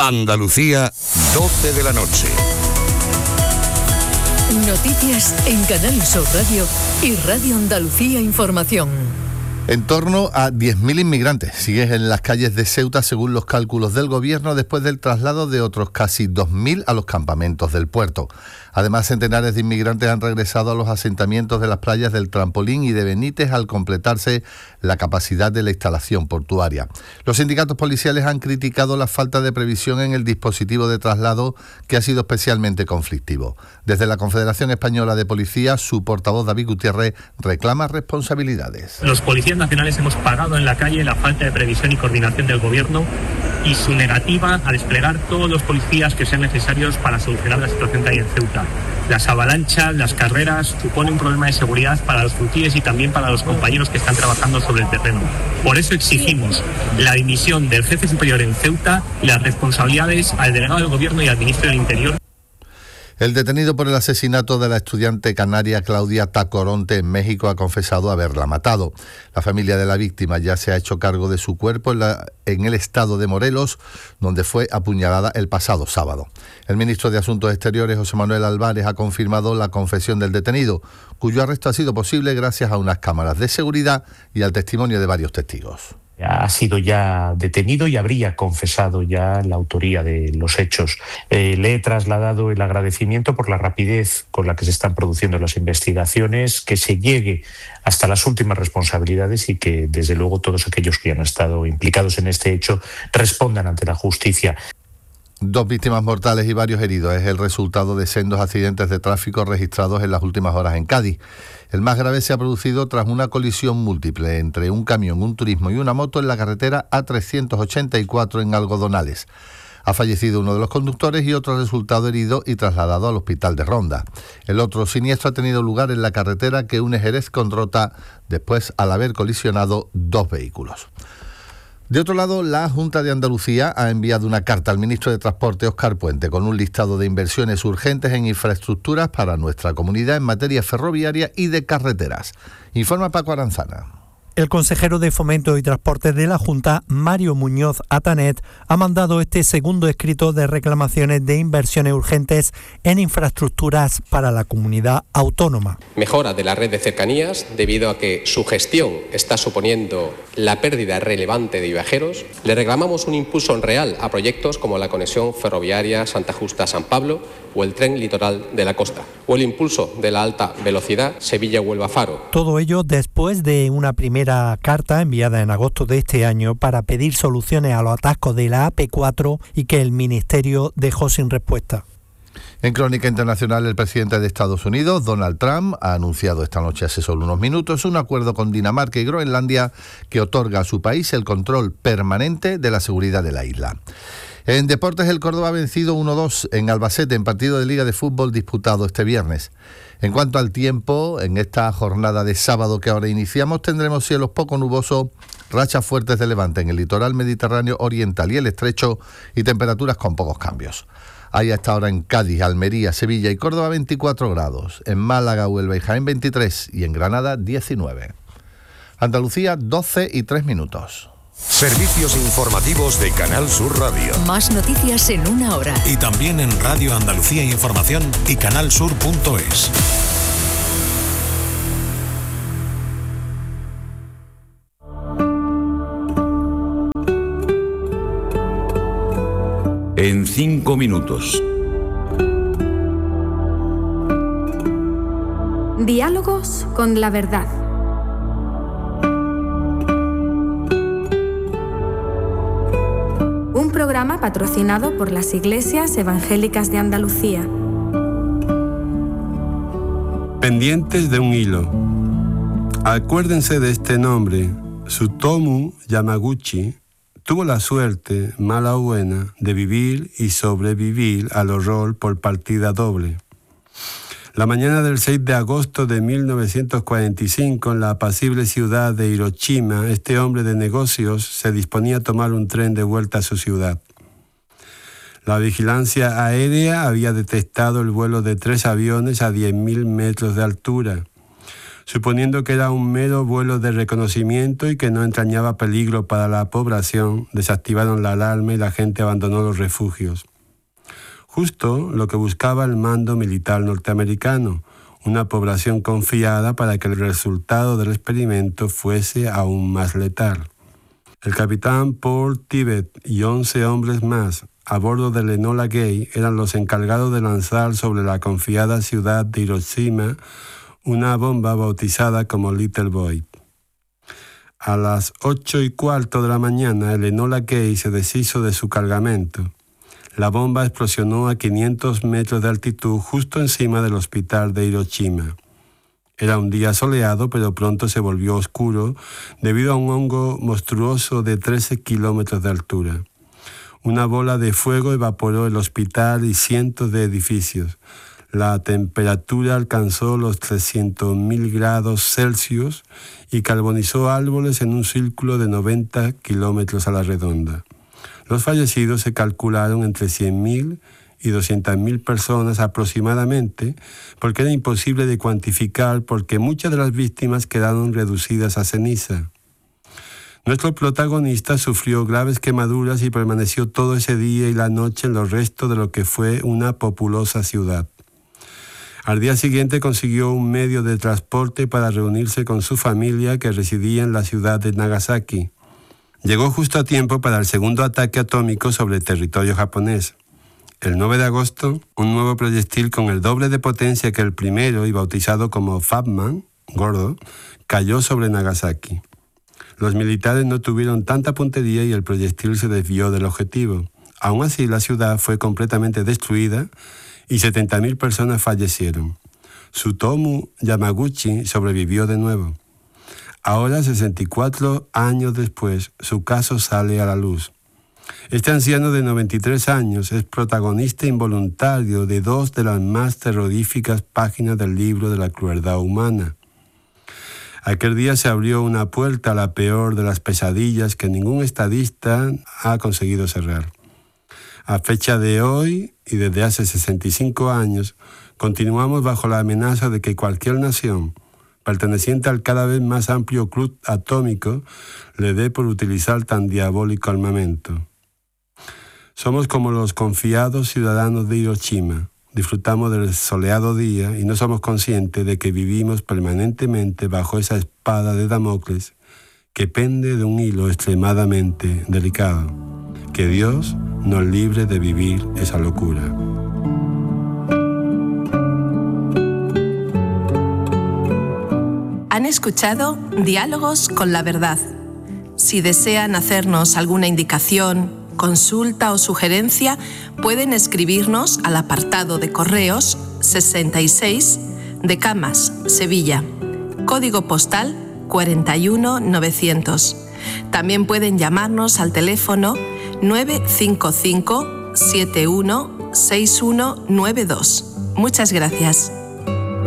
Andalucía, 12 de la noche. Noticias en Canal Sur Radio y Radio Andalucía Información. En torno a 10.000 inmigrantes siguen en las calles de Ceuta según los cálculos del gobierno después del traslado de otros casi 2.000 a los campamentos del puerto. Además, centenares de inmigrantes han regresado a los asentamientos de las playas del Trampolín y de Benítez al completarse la capacidad de la instalación portuaria. Los sindicatos policiales han criticado la falta de previsión en el dispositivo de traslado, que ha sido especialmente conflictivo. Desde la Confederación Española de Policía, su portavoz David Gutiérrez reclama responsabilidades. Los policías nacionales hemos pagado en la calle la falta de previsión y coordinación del gobierno y su negativa a desplegar todos los policías que sean necesarios para solucionar la situación que hay en Ceuta. Las avalanchas, las carreras suponen un problema de seguridad para los frutíes y también para los compañeros que están trabajando sobre el terreno. Por eso exigimos la dimisión del jefe superior en Ceuta y las responsabilidades al delegado del gobierno y al ministro del Interior. El detenido por el asesinato de la estudiante canaria Claudia Tacoronte en México ha confesado haberla matado. La familia de la víctima ya se ha hecho cargo de su cuerpo en el estado de Morelos, donde fue apuñalada el pasado sábado. El ministro de Asuntos Exteriores, José Manuel Álvarez, ha confirmado la confesión del detenido, cuyo arresto ha sido posible gracias a unas cámaras de seguridad y al testimonio de varios testigos. Ha sido ya detenido y habría confesado ya la autoría de los hechos. Le he trasladado el agradecimiento por la rapidez con la que se están produciendo las investigaciones, que se llegue hasta las últimas responsabilidades y que, desde luego, todos aquellos que han estado implicados en este hecho respondan ante la justicia. 2 víctimas mortales y varios heridos es el resultado de sendos accidentes de tráfico registrados en las últimas horas en Cádiz. El más grave se ha producido tras una colisión múltiple entre un camión, un turismo y una moto en la carretera A384 en Algodonales. Ha fallecido uno de los conductores y otro ha resultado herido y trasladado al hospital de Ronda. El otro siniestro ha tenido lugar en la carretera que une Jerez con Rota, después al haber colisionado 2 vehículos. De otro lado, la Junta de Andalucía ha enviado una carta al ministro de Transporte, Óscar Puente, con un listado de inversiones urgentes en infraestructuras para nuestra comunidad en materia ferroviaria y de carreteras. Informa Paco Aranzana. El consejero de Fomento y Transportes de la Junta, Mario Muñoz Atanet, ha mandado este segundo escrito de reclamaciones de inversiones urgentes en infraestructuras para la comunidad autónoma. Mejora de la red de cercanías debido a que su gestión está suponiendo la pérdida relevante de viajeros. Le reclamamos un impulso real a proyectos como la conexión ferroviaria Santa Justa-San Pablo o el tren litoral de la costa, o el impulso de la alta velocidad Sevilla-Huelva-Faro. Todo ello después de una primera carta enviada en agosto de este año para pedir soluciones a los atascos de la AP4 y que el Ministerio dejó sin respuesta. En Crónica Internacional, el presidente de Estados Unidos, Donald Trump, ha anunciado esta noche, hace solo unos minutos, un acuerdo con Dinamarca y Groenlandia que otorga a su país el control permanente de la seguridad de la isla. En deportes, el Córdoba ha vencido 1-2 en Albacete en partido de Liga de Fútbol disputado este viernes. En cuanto al tiempo, en esta jornada de sábado que ahora iniciamos, tendremos cielos poco nubosos, rachas fuertes de levante en el litoral mediterráneo oriental y el estrecho y temperaturas con pocos cambios. Hay hasta ahora en Cádiz, Almería, Sevilla y Córdoba 24 grados, en Málaga, Huelva y Jaén 23 y en Granada 19. Andalucía 12:03. Servicios informativos de Canal Sur Radio. Más noticias en una hora. Y también en Radio Andalucía Información y canalsur.es. En 5 minutos. Diálogos con la verdad. Un programa patrocinado por las Iglesias Evangélicas de Andalucía. Pendientes de un hilo. Acuérdense de este nombre. Tsutomu Yamaguchi tuvo la suerte, mala o buena, de vivir y sobrevivir al horror por partida doble. La mañana del 6 de agosto de 1945, en la apacible ciudad de Hiroshima, este hombre de negocios se disponía a tomar un tren de vuelta a su ciudad. La vigilancia aérea había detectado el vuelo de 3 aviones a 10.000 metros de altura. Suponiendo que era un mero vuelo de reconocimiento y que no entrañaba peligro para la población, desactivaron la alarma y la gente abandonó los refugios. Justo lo que buscaba el mando militar norteamericano, una población confiada para que el resultado del experimento fuese aún más letal. El capitán Paul Tibbett y 11 hombres más a bordo del Enola Gay eran los encargados de lanzar sobre la confiada ciudad de Hiroshima una bomba bautizada como Little Boy. A las 8:15 de la mañana, el Enola Gay se deshizo de su cargamento. La bomba explosionó a 500 metros de altitud justo encima del hospital de Hiroshima. Era un día soleado, pero pronto se volvió oscuro debido a un hongo monstruoso de 13 kilómetros de altura. Una bola de fuego evaporó el hospital y cientos de edificios. La temperatura alcanzó los 300.000 grados Celsius y carbonizó árboles en un círculo de 90 kilómetros a la redonda. Los fallecidos se calcularon entre 100.000 y 200.000 personas aproximadamente, porque era imposible de cuantificar porque muchas de las víctimas quedaron reducidas a ceniza. Nuestro protagonista sufrió graves quemaduras y permaneció todo ese día y la noche en los restos de lo que fue una populosa ciudad. Al día siguiente consiguió un medio de transporte para reunirse con su familia que residía en la ciudad de Nagasaki. Llegó justo a tiempo para el segundo ataque atómico sobre el territorio japonés. El 9 de agosto, un nuevo proyectil con el doble de potencia que el primero y bautizado como Fat Man, gordo, cayó sobre Nagasaki. Los militares no tuvieron tanta puntería y el proyectil se desvió del objetivo. Aún así, la ciudad fue completamente destruida y 70.000 personas fallecieron. Tsutomu Yamaguchi sobrevivió de nuevo. Ahora, 64 años después, su caso sale a la luz. Este anciano de 93 años es protagonista involuntario de 2 de las más terroríficas páginas del libro de la crueldad humana. Aquel día se abrió una puerta a la peor de las pesadillas que ningún estadista ha conseguido cerrar. A fecha de hoy, y desde hace 65 años, continuamos bajo la amenaza de que cualquier nación, perteneciente al cada vez más amplio club atómico, le dé por utilizar tan diabólico armamento. Somos como los confiados ciudadanos de Hiroshima. Disfrutamos del soleado día y no somos conscientes de que vivimos permanentemente bajo esa espada de Damocles que pende de un hilo extremadamente delicado. Que Dios nos libre de vivir esa locura. Han escuchado Diálogos con la Verdad. Si desean hacernos alguna indicación, consulta o sugerencia, pueden escribirnos al apartado de correos 66 de Camas, Sevilla, código postal 41900. También pueden llamarnos al teléfono 955 716192. Muchas gracias.